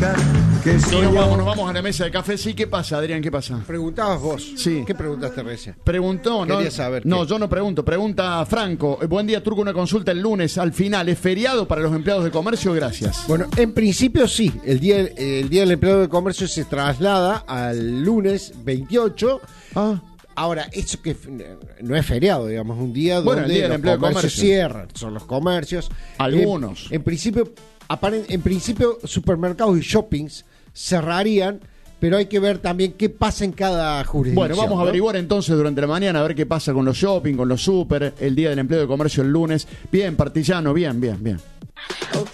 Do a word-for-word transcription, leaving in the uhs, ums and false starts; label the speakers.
Speaker 1: explicar que
Speaker 2: Y
Speaker 1: soy
Speaker 2: nos
Speaker 1: yo.
Speaker 2: vamos, nos vamos a la mesa de café. Sí, ¿qué pasa, Adrián? ¿Qué pasa?
Speaker 3: Preguntabas vos.
Speaker 2: Sí.
Speaker 3: ¿Qué preguntaste recién?
Speaker 2: Preguntó, ¿no?
Speaker 3: Quería saber
Speaker 2: No,
Speaker 3: qué.
Speaker 2: yo no pregunto. Pregunta Franco. Eh, Buen día, Turco. Una consulta el lunes. Al final, ¿es feriado para los empleados de comercio? Gracias.
Speaker 3: Bueno, en principio sí. El día, el día del empleado de comercio se traslada al lunes veintiocho.
Speaker 2: Ah.
Speaker 3: Ahora, eso que f- no es feriado, digamos, un día
Speaker 2: Bueno,
Speaker 3: donde
Speaker 2: el día del
Speaker 3: los
Speaker 2: empleo de
Speaker 3: comercios
Speaker 2: comercio.
Speaker 3: cierran, son los comercios.
Speaker 2: Algunos.
Speaker 3: En, en principio, aparen- en principio, supermercados y shoppings cerrarían, pero hay que ver también qué pasa en cada jurisdicción.
Speaker 2: Bueno, vamos a
Speaker 3: ¿no?
Speaker 2: averiguar entonces durante la mañana a ver qué pasa con los shopping, con los super, el día del empleo de comercio el lunes. Bien, Partillano, bien, bien, bien.